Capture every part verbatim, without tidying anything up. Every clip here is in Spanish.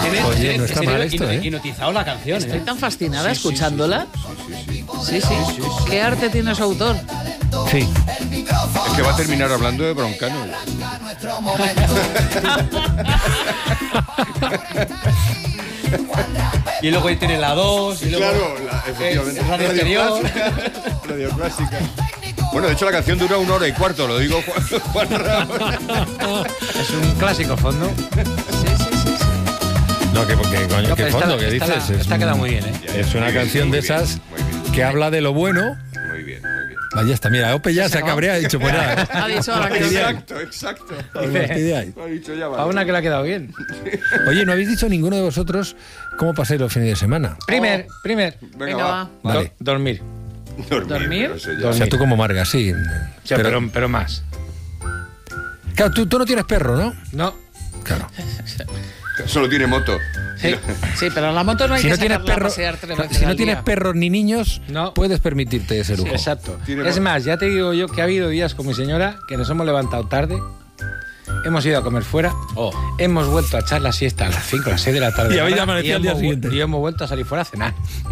Oye, no está mal esto, ¿eh? Hipnotizado la canción, Estoy ¿eh? tan fascinada Sí, sí, escuchándola. Sí, sí, sí. Sí, sí. ¿Qué arte tiene su autor? Sí. Es que va a terminar hablando de Broncano. Y luego ahí tiene la dos. Y luego, Claro, la, efectivamente. Eh, radio exterior. Clásica. Radio clásica. Bueno, de hecho la canción dura una hora y cuarto, lo digo Juan, Juan Ramón. Es un clásico fondo. Sí, sí, sí, sí. No, que, que coño, No, ¿qué pero fondo? esta- ¿Qué esta dices? la- Es esta un- queda muy bien, ¿eh? Es una Muy bien, canción muy de bien, esas muy bien. que habla de lo bueno. Muy bien, muy bien. Vaya está, mira, Ope ya se ha cabreado y ha dicho, pues nada. Ha dicho ahora que Exacto, exacto. os fastidiáis. Lo ha dicho ya, A vale. una que le ha quedado bien. Oye, ¿no habéis dicho ninguno de vosotros cómo pasáis los fines de semana? Primer, primer. Venga, Venga, va. va. Vale. Do- dormir. Dormir. ¿Dormir? pero eso ya- O sea, tú como Marga, sí. O sea, pero, pero más. Claro, tú, tú no tienes perro, ¿no? No. Claro. Solo tiene moto. Sí, sí, pero en la moto no hay Si que no tienes sacarla a perro, pasear tres veces si no al tienes día. perros ni niños, No. puedes permitirte ese lujo. Exacto. Tiene Es mo- más, ya te digo yo que ha habido días con mi señora que nos hemos levantado tarde, hemos ido a comer fuera, Oh. hemos vuelto a echar la siesta a las cinco, a las seis de la tarde. Y habéis ahora, amanecido al día hemos vu- siguiente. Y hemos vuelto a salir fuera a cenar.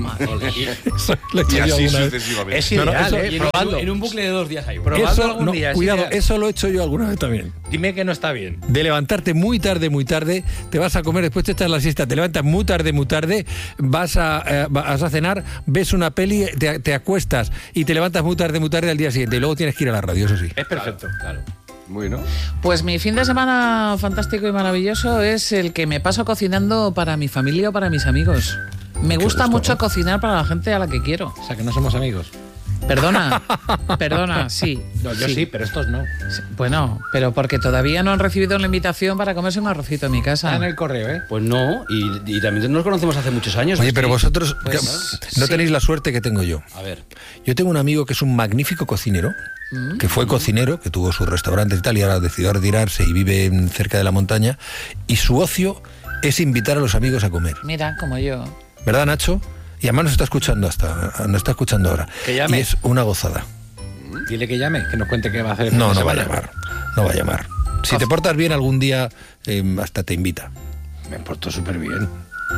Eso lo he hecho Y yo así alguna vez. sucesivamente. Es No, no, ideal, eso- ¿eh? Y en, un- Probadlo. en un bucle de dos días hay uno. Probadlo Eso, algún no, día, es cuidado, ideal. eso lo he hecho yo alguna vez también. Dime que no está bien. De levantarte muy tarde, muy tarde, te vas a comer, después te echas la siesta, te levantas muy tarde, muy tarde, vas a, eh, vas a cenar, ves una peli, te, te acuestas y te levantas muy tarde, muy tarde al día siguiente y luego tienes que ir a la radio, eso sí. Es perfecto. Claro. Bueno. Pues mi fin de semana fantástico y maravilloso es el que me paso cocinando para mi familia o para mis amigos. Me gusta gusto, mucho ¿no? cocinar para la gente a la que quiero. O sea, que no somos amigos. Perdona, perdona, sí. No, yo sí, pero estos no. Sí, bueno, pero porque todavía no han recibido la invitación para comerse un arrocito en mi casa. Está en el correo, ¿eh? Pues no, y, y también nos conocemos hace muchos años. Oye, ¿no? pero Sí. vosotros Pues, que- no sí. tenéis la suerte que tengo yo. A ver. Yo tengo un amigo que es un magnífico cocinero, que fue cocinero, que tuvo sus restaurantes y tal, y ahora decidió retirarse y vive en- cerca de la montaña, y su ocio es invitar a los amigos a comer. Mira, como yo. ¿Verdad, Nacho? Y además nos está escuchando hasta, nos está escuchando ahora. Que llame. Y es una gozada. Dile que llame, que nos cuente qué va a hacer. el fin No, de no va a semana. llamar. No va a llamar. Si te portas bien algún día, eh, hasta te invita. Me porto súper bien.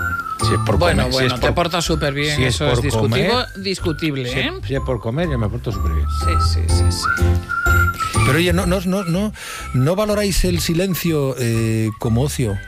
Si es por Bueno, comer, si bueno, es te por- portas súper bien. si es Eso es por discutible, comer, discutible, si, ¿eh? si es por comer, yo me porto súper bien. Sí, sí, sí, sí. Pero oye, ¿no, no, no, no, ¿no valoráis el silencio eh, como ocio?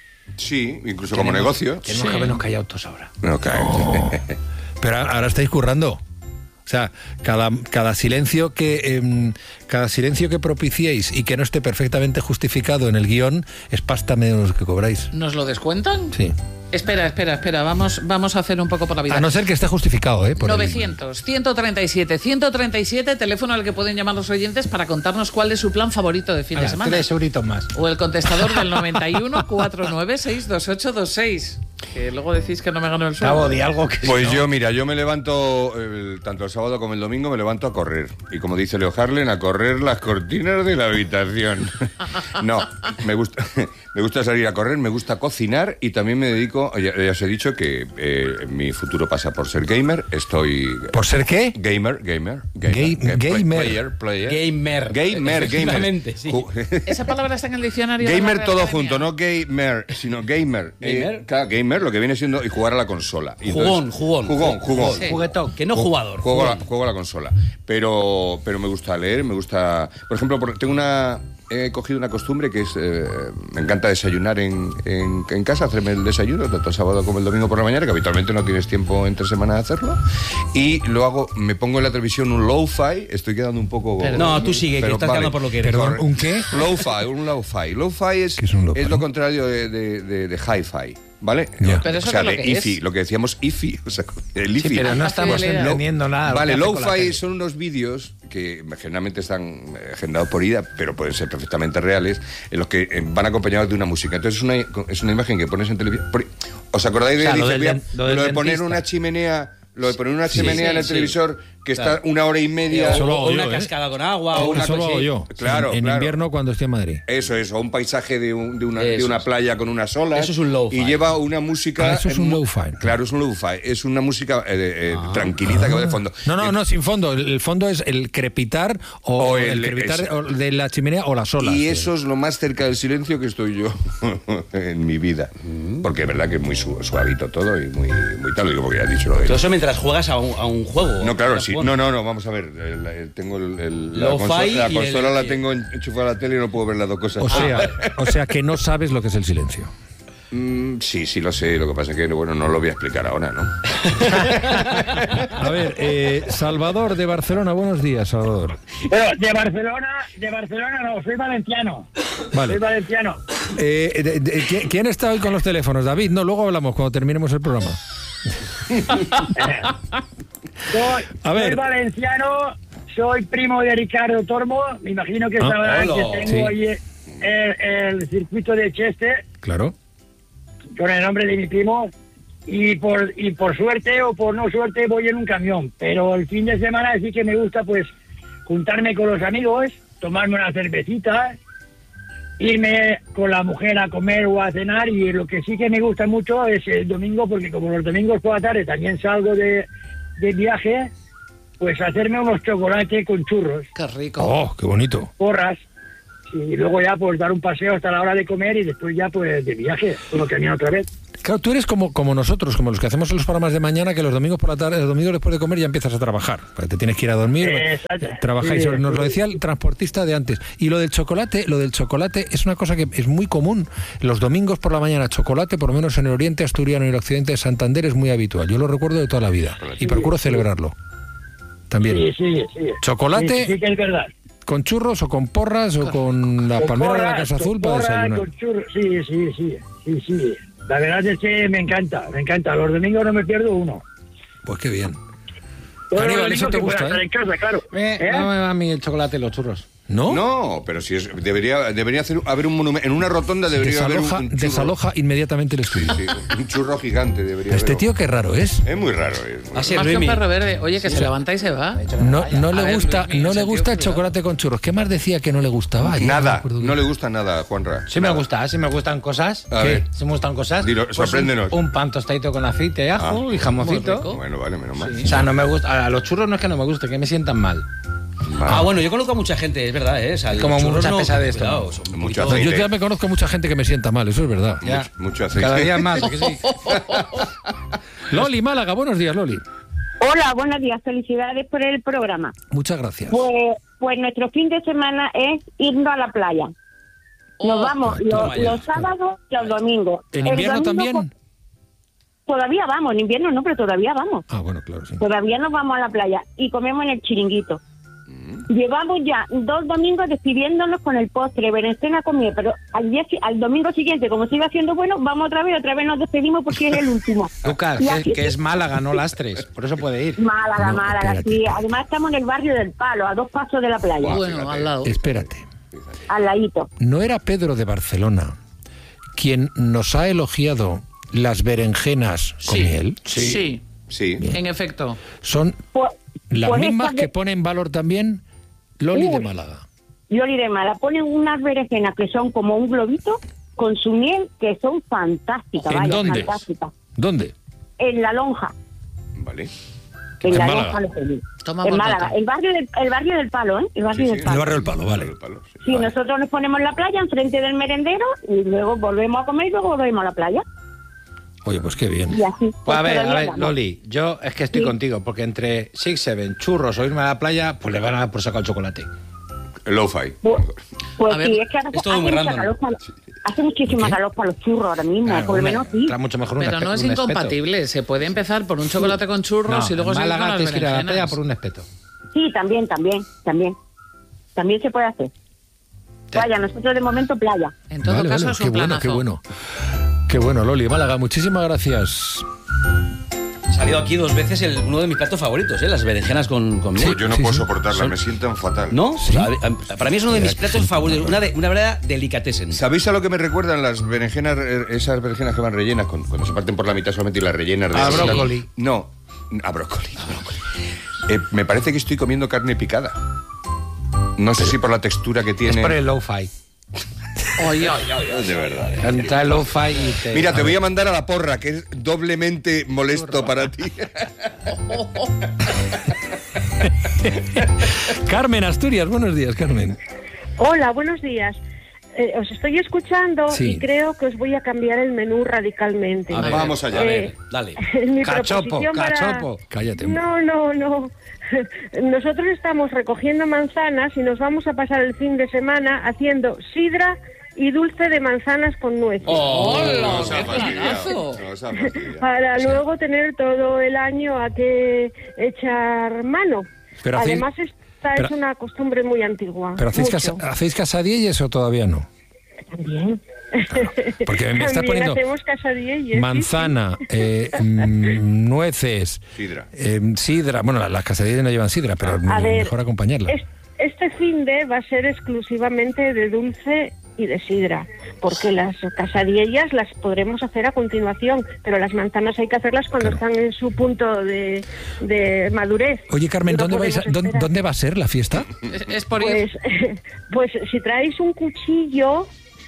Sí, incluso como negocio. Tenemos que habernos callado todos ahora. No, claro. Pero a- ahora estáis currando. O sea, cada, cada silencio que em, cada silencio que propiciéis y que no esté perfectamente justificado en el guión es pasta menos que cobráis. ¿Nos lo descuentan? Sí. Espera, espera, espera. Vamos, vamos a hacer un poco por la vida. A no ser que esté justificado, ¿eh? Por el- novecientos, ciento treinta y siete, ciento treinta y siete, teléfono al que pueden llamar los oyentes para contarnos cuál es su plan favorito de fin de Ahora, semana. tres euritos más. O el contestador del noventa y uno, cuatrocientos noventa y seis, veintiocho veintiséis. Que luego decís que no me gano el sueldo. Cabo, di algo que... Pues yo, mira, yo me levanto, el- tanto el sábado como el domingo, me levanto a correr. Y como dice Leo Harlen, a correr las cortinas de la habitación. No, me gusta, me gusta salir a correr, me gusta cocinar y también me dedico, ya, ya os he dicho que eh, mi futuro pasa por ser gamer. Estoy... ¿Por ser qué? Gamer, gamer, gamer. Gay- Ga- play- gamer. Player, player. Gamer. Gamer, gamer. Efectivamente, sí. Ju- Esa palabra está en el diccionario. de la Gamer Real todo Academia. junto, no gamer, sino gamer. Gamer. Eh, claro, gamer, lo que viene siendo y jugar a la consola. Y Jugón, entonces- jugón. Jugón, jugón. Sí. Juguetón. Que no jugador. Juego a, la, jugón. juego a la consola. Pero, pero me gusta leer, me gusta... Por ejemplo, por- tengo una... He cogido una costumbre que es... eh, me encanta desayunar en, en, en casa, hacerme el desayuno, tanto el sábado como el domingo por la mañana, que habitualmente no tienes tiempo entre semana de hacerlo. Y lo hago, me pongo en la televisión un lo-fi, estoy quedando un poco... Pero- No, tú sigue, que pero estás quedando por lo que eres. Perdón, ¿un qué? Lo-fi, un lo-fi. Lo-fi es, ¿Qué es un lo-fi? es lo contrario de, de, de, de hi-fi, ¿vale? Ya. Pero eso o sea, qué es de lo que IFI, es. lo que decíamos IFI, o sea, el IFI. Sí, pero no estamos Lo- entendiendo nada. Vale, lo que hace con la lo-fi tele. son unos vídeos que generalmente están eh, agendados por I D A, pero pueden ser perfectamente reales, en los que eh, van acompañados de una música. Entonces es una, es una imagen que pones en televisión. por- ¿Os acordáis de, O sea, lo dice, del voy a- den- lo lo del de poner dentista. una chimenea? Lo de poner una Sí, chimenea sí, en el sí. televisor que Claro. está una hora y media. O, Eso lo o hago una yo, ¿eh? cascada con agua o Eso una Eso lo cosa hago así. yo. Claro, En, en claro. invierno cuando estoy en Madrid. Eso es, o un paisaje de, un- de, una, de Eso una es. playa con unas olas. Eso es un lo-fi. Y lleva una música. Ah, eso es un mu- lo-fi. Claro, es un lo-fi. Es una música eh, eh, tranquilita que va de fondo. No, no, Eh, no, sin fondo. El, el fondo es el crepitar o, O el, el- crepitar ese. o de la chimenea o las olas. Y eso es lo más cerca del silencio que estoy yo en mi vida. Porque es verdad que es muy su- suavito todo y muy, muy tal. Digo, porque ya has dicho lo de. Todo eso mientras juegas a un, a un juego. No, claro, Estás sí. jugando. No, no, no, vamos a ver. el- el- tengo el, el- la Lo-fi consola, la y consola el- la tengo enchufada a la tele y no puedo ver las dos cosas. O sea, o sea que no sabes lo que es el silencio. Mm, sí, sí lo sé. Lo que pasa es que bueno, no lo voy a explicar ahora, ¿no? A ver, eh, Salvador de Barcelona, buenos días, Salvador. Pero de Barcelona, de Barcelona no, soy valenciano. Vale. Soy valenciano. Eh, de- de- ¿quién- ¿Quién está hoy con los teléfonos? David, no, luego hablamos cuando terminemos el programa. Soy, A ver. soy valenciano, soy primo de Ricardo Tormo. Me imagino que Ah, sabrán hola. que tengo Sí. ahí el, el circuito de Cheste Claro. con el nombre de mi primo. Y por y por suerte o por no suerte voy en un camión. Pero el fin de semana sí que me gusta pues juntarme con los amigos, tomarme una cervecita, irme con la mujer a comer o a cenar. Y lo que sí que me gusta mucho es el domingo, porque como los domingos por la tarde también salgo de, de viaje, pues hacerme unos chocolates con churros, Qué rico. Oh, qué bonito. porras, y luego ya pues dar un paseo hasta la hora de comer y después ya pues de viaje, como camino otra vez. Claro, tú eres como, como nosotros, como los que hacemos los programas de mañana, que los domingos por la tarde, los domingos después de comer ya empiezas a trabajar. Porque te tienes que ir a dormir. Exacto. Trabajáis. Sí, Nos lo sí. decía el transportista de antes. Y lo del chocolate, lo del chocolate es una cosa que es muy común. Los domingos por la mañana, chocolate, por lo menos en el oriente asturiano y el occidente de Santander, es muy habitual. Yo lo recuerdo de toda la vida. Y procuro celebrarlo. También. Sí, sí, sí. Chocolate. Sí, sí que es verdad. ¿Con churros o con porras o con la Con palmera de la porras, Casa con Azul para porras, desayunar? con churros. Sí, sí, sí, sí, sí. La verdad es que me encanta, me encanta. Los domingos no me pierdo uno. Pues qué bien. Todos Aníbal, los eso domingos te que pueda gusta, estar ¿eh? en casa, claro. Eh, ¿Eh? No me va a mí el chocolate y los churros. ¿No? No, pero si es, debería, debería hacer, haber un monumento. En una rotonda debería Desaloja, haber un, un churro. desaloja inmediatamente el estudio. Sí, un churro gigante debería Este haber. tío qué raro es. Es muy raro. Es muy Así Más es, que un Luismi. perro verde. Oye, que se levanta y se va. No, no A le ver, gusta, Luismi, no ese le tío, gusta el cuidado. chocolate con churros. ¿Qué más decía que no le gustaba? Ya no me Nada, acuerdo bien. no le gusta nada, Juanra. Sí me Nada. gusta, sí me gustan cosas. A ¿Qué? ver. Sí me gustan cosas. Dilo, Pues sorpréndenos. Un, un pan tostadito con aceite, ajo Ah. y jamoncito. Muy rico. Bueno, vale, menos mal. O sea, no me gusta. A los churros no es que no me guste, que me sientan mal. Vale. Ah, bueno, yo conozco a mucha gente, es verdad, ¿eh? O sea, los Como churros mucha no, pesadez, cuidado, ¿no? son un Mucho poquito- No, yo aceite. ya me conozco mucha gente que me sienta mal, eso es verdad. Ya. Mucho, mucho aceite. Cada día más, ¿a que sí? Loli, Málaga, buenos días, Loli. Hola, buenos días. Felicidades por el programa. Muchas gracias. Pues, pues nuestro fin de semana es irnos a la playa. Nos Oh, vamos ah, los, toma ya. los sábados y los domingos. ¿En El invierno domingo, también? pues, todavía vamos, en invierno no, pero todavía vamos. Ah, bueno, claro, sí. Todavía nos vamos a la playa y comemos en el chiringuito. Mm. Llevamos ya dos domingos despidiéndonos con el postre, berenjena comida, pero al día si- al domingo siguiente, como sigue haciendo bueno, vamos otra vez, otra vez nos despedimos porque es el último. Lucas, Y que, así- que es Málaga, no Lastres. Por eso puede ir. Málaga, No, Málaga, espérate, sí. espérate. Además estamos en el barrio del Palo, a dos pasos de la playa, Guau. Bueno, fíjate. al lado. Espérate. al ladito. ¿No era Pedro de Barcelona quien nos ha elogiado las berenjenas con Sí. miel? Sí. Sí. En efecto. Son Pues, las pues mismas estas que de- pone en valor también Loli de Uy. Málaga. Loli de Mala ponen unas berenjenas que son como un globito con su miel, que son fantásticas, ¿En vaya, dónde? fantásticas. ¿Dónde? En la lonja, Vale. en, En la Málaga. lonja lo pedí. Tomamos En Málaga, nota. el barrio del, el barrio del Palo, ¿eh? El barrio Sí, del sí. Palo. El barrio del Palo, vale. El palo, sí. Sí, nosotros nos ponemos en la playa, enfrente del merendero, y luego volvemos a comer y luego volvemos a la playa. Oye, pues qué bien. Y así. Pues a ver, a todavía ver, vamos. Loli, yo es que estoy Sí. contigo, porque entre Six Seven, churros o irme a la playa, pues le van a dar por saco el chocolate. El lo-fi. Pues, pues A ver, sí, es que ahora es todo hace, muy mucha random. calor para- hace muchísima ¿Qué? calor para los churros ahora mismo, Claro, por lo una- menos sí. trae mucho mejor un Pero espe- no es un espeto. incompatible. Se puede empezar por un chocolate con churros No, y luego en seguir con Málaga las tienes que ir a la playa berenjenas. por un espeto. Sí, también, también, también. También se puede hacer. Vaya, nosotros de momento playa. En todo Vale, caso vale, es qué un bueno, planazo. qué bueno. Qué bueno, Loli, Málaga, muchísimas gracias. Ha salido aquí dos veces el- uno de mis platos favoritos, ¿eh? Las berenjenas con, con miel. Pues yo no sí, puedo sí. soportarlas, Son- me sientan fatal. ¿No? O sea, a- a- para mí es uno de mis platos favoritos, una, de, una verdadera delicatessen. ¿Sabéis a lo que me recuerdan las berenjenas, eh, esas berenjenas que van rellenas, con- cuando se parten por la mitad solamente y las rellenas de... A brócoli. No, a brócoli. eh, me parece que estoy comiendo carne picada. No sé si por la textura que tiene. Es por el lo-fi. Oye, oye, oye. De verdad. Entra el lo-fi y te... Mira, te voy a mandar a la porra, que es doblemente molesto para ti. Carmen, Asturias, buenos días, Carmen. Hola, buenos días. Eh, os estoy escuchando Sí. y creo que os voy a cambiar el menú radicalmente. A ver, Vamos allá. A ver, Eh, dale. Mi Cachopo, proposición para- cachopo. Cállate. hombre. No, no, no. Nosotros estamos recogiendo manzanas y nos vamos a pasar el fin de semana haciendo sidra y dulce de manzanas con nueces. ¡Hola! Nos ha ¡Qué fastidiado, planazo! nos ha fastidiado. Para luego tener todo el año a que echar mano. Pero hacéis- Además, esta pero- es una costumbre muy antigua. ¿Pero hacéis, mucho. casa, ¿hacéis casadillas o todavía no? También. Porque me está También poniendo hacemos casadillas. manzana, eh, mm, nueces, Sidra. eh, sidra. Bueno, las, las casadillas no llevan sidra, pero A ver, mejor acompañarlas. es- Este fin de va a ser exclusivamente de dulce y de sidra, porque las casadillas las podremos hacer a continuación, pero las manzanas hay que hacerlas cuando Claro. están en su punto de, de madurez. Oye, Carmen, No ¿dónde, vais a- podemos dónde, esperar. dónde va a ser la fiesta? Es, es por ir. Pues, pues si traéis un cuchillo,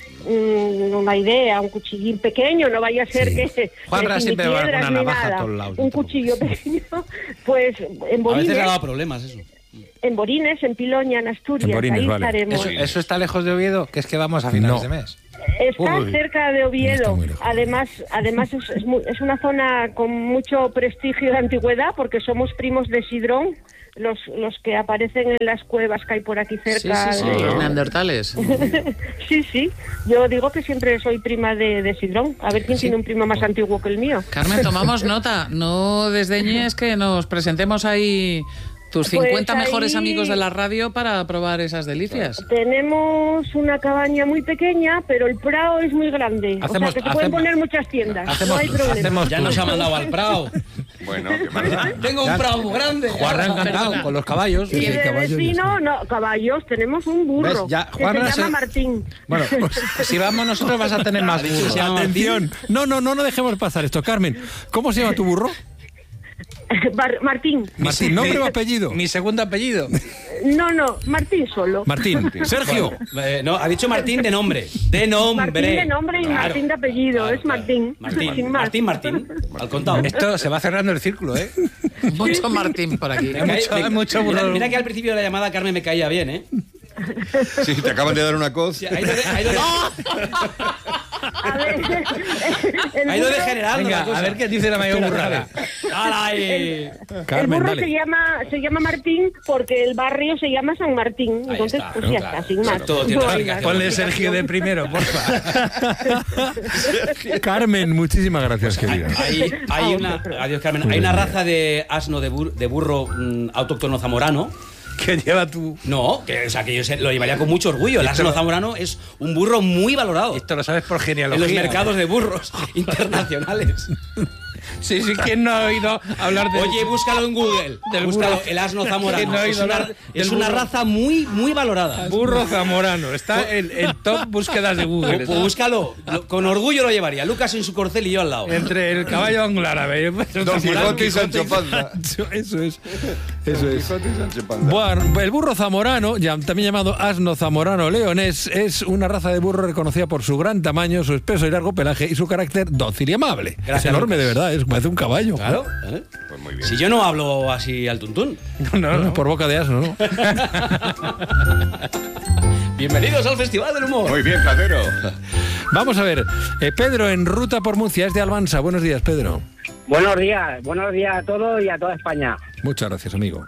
mm, una idea, un cuchillín pequeño, no vaya a ser Sí. que Juanra que ni siempre va con piedras una ni navaja a nada. todos lados, Un no te cuchillo pequeño, pues en A veces le ha Borines, dado problemas eso. en Borines, en Piloña, en Asturias, En Borines, ahí vale. estaremos. ¿Eso, eso está lejos de Oviedo? Que es que vamos a finales No. de mes. Está Uy. cerca de No está Oviedo. muy lejos. Además, además es, es, muy- es una zona con mucho prestigio de antigüedad porque somos primos de Sidrón, los, los que aparecen en las cuevas que hay por aquí Sí, cerca. sí, sí, de- los neandertales. sí, sí. Yo digo que siempre soy prima de, de Sidrón. A ver quién tiene un primo más antiguo que el mío. Carmen, tomamos nota. No desdeñes que nos presentemos ahí tus Pues cincuenta ahí- mejores amigos de la radio para probar esas delicias. Tenemos una cabaña muy pequeña, pero el prado es muy grande. Hacemos- o sea, que se hacemos- pueden poner muchas tiendas. hacemos- no hay problema. hacemos- Ya nos ha mandado al Prado. Bueno, qué mal. Tengo un Prado muy grande. Juanra encantado con los caballos. Y Sí, de caballos, vecino, no, caballos, tenemos un burro ¿Ves? Ya, que Juanra se se- llama Martín. Bueno, si vamos nosotros vas a tener más burros. se llama Atención. No, no, no, no dejemos pasar esto. Carmen, ¿cómo se llama tu burro? Bar- Martín. Martín, ¿nombre o apellido? Mi segundo apellido. No, no, Martín solo. Martín. Sergio. Eh, no, ha dicho Martín de nombre. De nombre. Martín de nombre y Claro, Martín de apellido. claro, Es claro. Martín. Martín, Sin más. Martín, Martín. Al contado. Esto se va cerrando el círculo, ¿eh? Mucho Martín por aquí. Me cae- mucho- me- hay mucho mira, burro. mira que al principio de la llamada Carmen me caía bien, ¿eh? Sí, te acaban de dar una coz. Sí, ha ido de, ha ido de- A ver, el ha ido burro- degenerando la Venga, cosa. a ver qué dice la mayor Espera, burrada. espera. ¡Hala ahí! el Carmen, burro se dale. llama, se llama Martín porque el barrio se llama San Martín. Ahí Entonces, está, pues ya claro, está, sin más. todo tiene No hay explicación. más. Ponle Sergio de primero, porfa. Carmen, muchísimas gracias, querida. Hay, hay una, adiós, Carmen. Hay una raza de asno de, bur- de burro mm, autóctono zamorano. Que lleva tu... No, que, o sea, que yo se- lo llevaría con mucho orgullo. El asno zamorano es un burro muy valorado Esto lo sabes por en genealogía. los mercados de burros internacionales. Sí, sí, ¿quién no ha oído hablar de... Oye, búscalo en Google. Del Búscalo, burro. el asno ¿Quién zamorano. no ha Es oído una, hablar es del una burro? raza muy, muy valorada. Burro zamorano. Está en, en top búsquedas de Google. Pues búscalo. Lo- con orgullo lo llevaría. Lucas en su corcel y yo al lado. Entre el caballo anglo-árabe. Don Quijote y Sancho Panza. Eso es. Eso Don es. Quijote y Sancho Panza. Bueno, el burro zamorano, ya- también llamado asno zamorano leonés, es una raza de burro reconocida por su gran tamaño, su espeso y largo pelaje y su carácter dócil y amable. Gracias, es enorme, Lucas. de verdad, es, parece un caballo. Claro. ¿eh? Pues muy bien. Si yo no hablo así al tuntún. No, no, no. Por boca de asno, ¿no? Bienvenidos al Festival del Humor. Muy bien, Platero. Vamos a ver, eh, Pedro en ruta por Murcia, es de Almansa. Buenos días, Pedro. Buenos días, buenos días a todos y a toda España. Muchas gracias, amigo.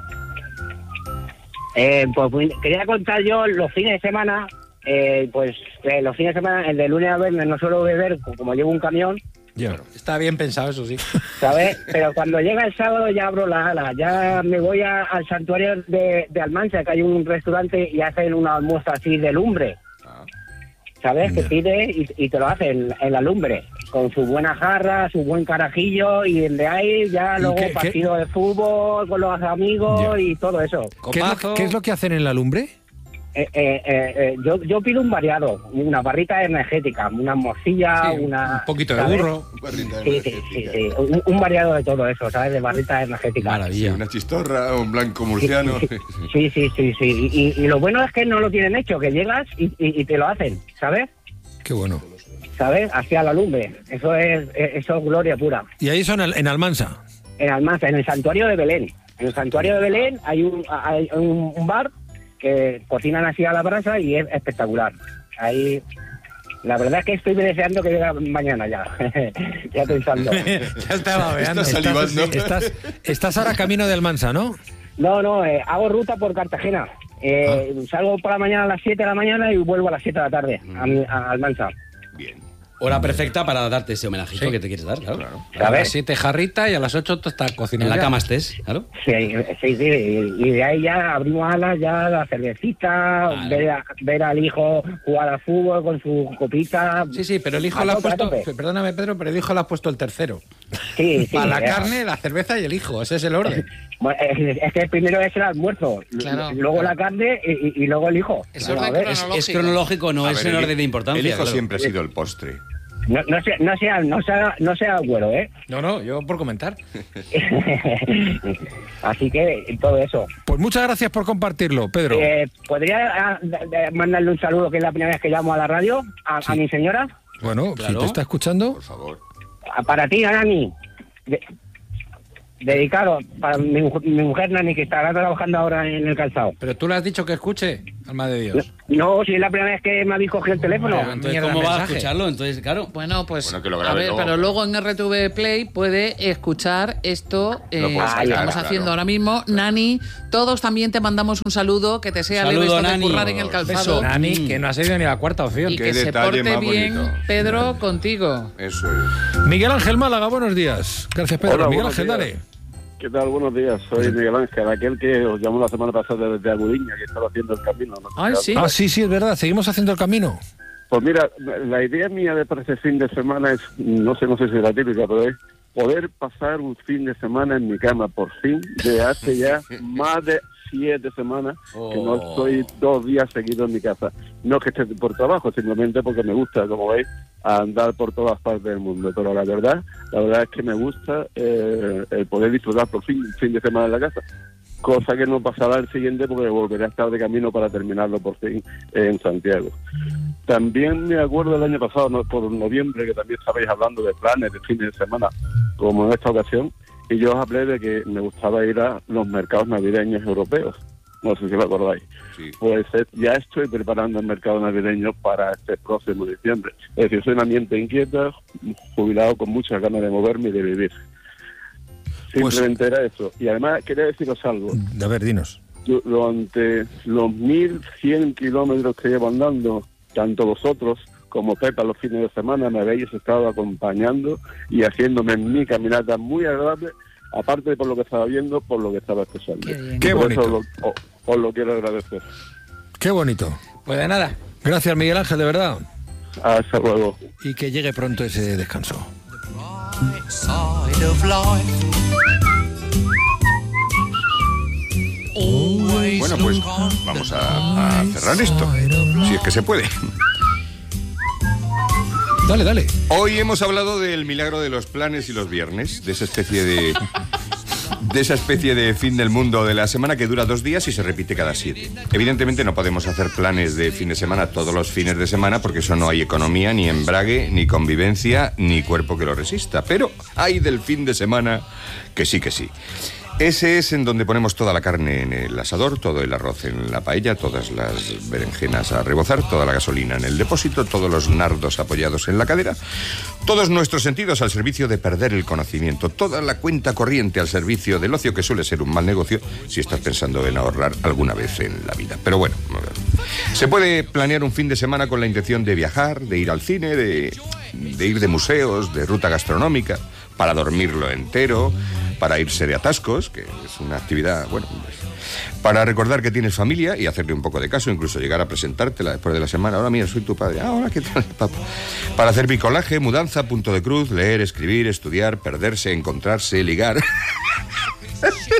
Eh, pues pues, quería contar yo los fines de semana, eh, pues eh, los fines de semana, el de lunes a viernes no suelo beber, como llevo un camión, Ya. Está bien pensado, eso sí. ¿sabes? Pero cuando llega el sábado ya abro las alas, ya me voy a- al santuario de, de Almansa, que hay un restaurante y hacen una almuerzo así de lumbre, ¿sabes? Que pide y, y te lo hacen en la lumbre, con su buena jarra, su buen carajillo y de ahí ya ¿Y luego qué- qué- partido de fútbol con los amigos Ya. y todo eso. ¿Qué es, lo, Copazo. qué es lo que hacen en la lumbre? Eh, eh, eh, yo, yo pido un variado, una barrita energética, una morcilla, Sí, una... un poquito de ¿sabes? burro. Sí, sí, sí, sí. Un, un variado de todo eso, ¿sabes? De barrita energética. Maravilla. Una chistorra, un blanco murciano. Sí, sí, sí, sí. Y, y lo bueno es que no lo tienen hecho, que llegas y, y, y te lo hacen, ¿sabes? Qué bueno. ¿Sabes? Hacia la lumbre. Eso es, eso es gloria pura. Y ahí son en Almansa. En Almansa, en el santuario de Belén. En el santuario de Belén hay un, hay un, un bar que cocinan así a la brasa y es espectacular. Ahí, la verdad es que estoy deseando que llegue mañana ya. Ya pensando. Ya estaba veando. Estás salivando. Estás, estás ahora camino de Almansa, ¿no? No, no, eh, hago ruta por Cartagena. Eh, Ah. Salgo por la mañana a las siete de la mañana y vuelvo a las siete de la tarde a, mi- a Almansa. Bien. Hora perfecta para darte ese homenajito Sí. que te quieres dar, claro. A ¿Sabes? las siete jarritas y a las ocho tú estás cocinando. En la ya. cama estés, claro. Sí, sí, sí, y y de ahí ya abrimos alas, ya la cervecita, Claro. ver, a- ver al hijo jugar al fútbol con su copita. Sí, sí, pero el hijo A le ha tope, a puesto... tope. Perdóname, Pedro, pero el hijo le ha puesto el tercero. Sí, sí. Para la eh, carne, la cerveza y el hijo. Ese es el orden. bueno, es, es que primero es el almuerzo, Claro. luego la carne y, y- y luego el hijo. Es Claro, orden a ver, Es, Cronológico. es cronológico, no A es ver, en el- orden de importancia. El hijo claro. siempre ha sido el postre. no, no, sea, no, sea, no, sea, no sea güero, ¿eh? No, no, yo por comentar. Así que todo eso. Pues muchas gracias por compartirlo, Pedro. Eh, ¿Podría ah, de- de mandarle un saludo, que es la primera vez que llamo a la radio, a, a mi señora? Bueno, Claro. si te está escuchando, Por favor. A- Para ti, Nani. De- dedicado para mi, mu- mi mujer Nani, que estará trabajando ahora en el calzado. Pero tú le has dicho que escuche, alma de Dios. No, si es la primera vez que me habéis cogido el teléfono. Bueno, Entonces, Mierda, ¿cómo va a mensaje. escucharlo? Entonces, claro. Bueno, pues Bueno, que lo a grabe ver, luego. pero luego en R T V Play puede escuchar esto eh, Lo puedes que sacar, estamos claro. haciendo ahora mismo. Nani, todos también te mandamos un saludo, que te sea Saludo, leve esto de Nani. currar en el calzado. Beso. Nani, Mm. que no ha sido ni la cuarta opción. Y Qué que se detalle porte más bien, bonito. Pedro, contigo. Eso es. Miguel Ángel Málaga, buenos días. Gracias, Pedro. Hola, Miguel buenos Ángel, días. dale. ¿Qué tal? Buenos días. Soy Miguel Ángel, aquel que os llamó la semana pasada desde Agudiña, que estaba haciendo el camino. ¿no? Ay, sí. Ah, sí, sí, es verdad. Seguimos haciendo el camino. Pues mira, la idea mía de para este fin de semana es, no sé, no sé si es la típica, pero es poder pasar un fin de semana en mi cama, por fin, de hace ya más de siete semanas que no Oh. estoy dos días seguidos en mi casa. No es que esté por trabajo, simplemente porque me gusta, como veis, andar por todas partes del mundo. Pero la verdad, la verdad es que me gusta eh, el poder disfrutar por fin un fin de semana en la casa. Cosa que no pasará el siguiente porque volveré a estar de camino para terminarlo por fin en Santiago. También me acuerdo el año pasado, no, por noviembre, que también estabais hablando de planes de fines de semana, como en esta ocasión, y yo os hablé de que me gustaba ir a los mercados navideños europeos. No sé si lo acordáis. Sí. Pues eh, ya estoy preparando el mercado navideño para este próximo diciembre. Es decir, soy una mente inquieta, jubilado con muchas ganas de moverme y de vivir. Pues- Simplemente era eso. Y además quería deciros algo. A ver, dinos. Du- Durante los mil cien kilómetros que llevo andando, tanto vosotros como Pepa los fines de semana me habéis estado acompañando y haciéndome mi caminata muy agradable, aparte de por lo que estaba viendo, por lo que estaba escuchando. Qué bien. Y Qué por bonito. eso lo- o- os lo quiero agradecer. Qué bonito. Pues de nada. Gracias, Miguel Ángel, de verdad. Hasta luego. Y que llegue pronto ese descanso. Side of life. Bueno, pues vamos a, a cerrar esto. Si es que se puede. Dale, dale. Hoy hemos hablado del milagro de los planes y los viernes, de esa especie de de esa especie de fin del mundo de la semana que dura dos días y se repite cada siete. Evidentemente no podemos hacer planes de fin de semana todos los fines de semana porque eso no hay economía, ni embrague, ni convivencia, ni cuerpo que lo resista. Pero hay del fin de semana que sí que sí. Ese es en donde ponemos toda la carne en el asador, todo el arroz en la paella, todas las berenjenas a rebozar, toda la gasolina en el depósito, todos los nardos apoyados en la cadera, todos nuestros sentidos al servicio de perder el conocimiento, toda la cuenta corriente al servicio del ocio, que suele ser un mal negocio si estás pensando en ahorrar alguna vez en la vida. Pero bueno, se puede planear un fin de semana con la intención de viajar, de ir al cine, de, de ir de museos, de ruta gastronómica, para dormirlo entero, para irse de atascos, que es una actividad, bueno, pues, para recordar que tienes familia y hacerle un poco de caso, incluso llegar a presentártela después de la semana. Ahora, mira, soy tu padre. Ah, hola, ¿qué tal, papá? Para hacer bricolaje, mudanza, punto de cruz, leer, escribir, estudiar, perderse, encontrarse, ligar.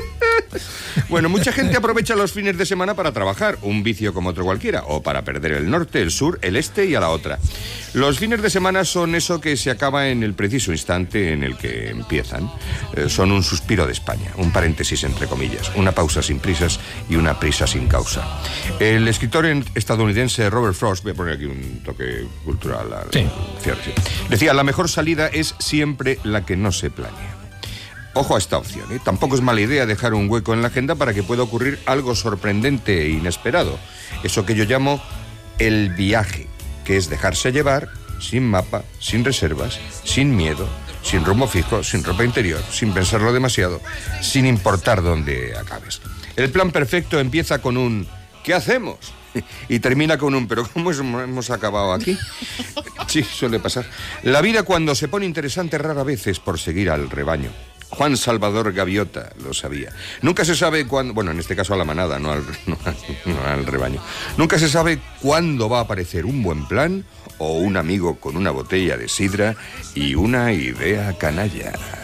Bueno, mucha gente aprovecha los fines de semana para trabajar, un vicio como otro cualquiera, o para perder el norte, el sur, el este y a la otra. Los fines de semana son eso que se acaba en el preciso instante en el que empiezan. Eh, son un suspiro de España, un paréntesis entre comillas, una pausa sin prisas y una prisa sin causa. El escritor estadounidense Robert Frost, voy a poner aquí un toque cultural al sí. cierre, sí. Decía, la mejor salida es siempre la que no se planea. Ojo a esta opción, ¿eh? Tampoco es mala idea dejar un hueco en la agenda para que pueda ocurrir algo sorprendente e inesperado. Eso que yo llamo el viaje, que es dejarse llevar sin mapa, sin reservas, sin miedo, sin rumbo fijo, sin ropa interior, sin pensarlo demasiado, sin importar dónde acabes. El plan perfecto empieza con un ¿qué hacemos? Y termina con un ¿pero cómo hemos acabado aquí? Sí, suele pasar. La vida cuando se pone interesante rara vez es por seguir al rebaño. Juan Salvador Gaviota lo sabía. Nunca se sabe cuándo, bueno, en este caso a la manada, no al, no, no al rebaño. Nunca se sabe cuándo va a aparecer un buen plan o un amigo con una botella de sidra y una idea canalla.